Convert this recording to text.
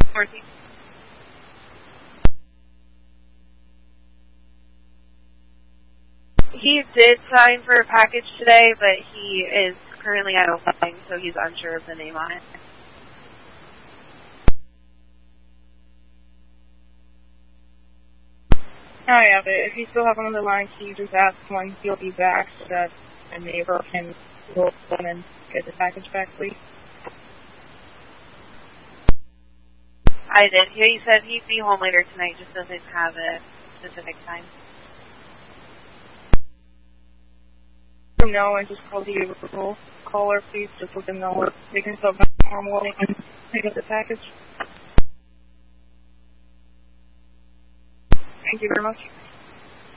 Dorothy. He did sign for a package today, but he is currently at a wedding, so he's unsure of the name on it. Oh yeah, but if you still have him on the line, can you just ask when he'll be back so that a neighbor can go in and get the package back, please? I did. He said he'd be home later tonight, just doesn't have a specific time. No, I just called the caller, please. Just let them know they can still come tomorrow morning and pick up the package. Thank you very much.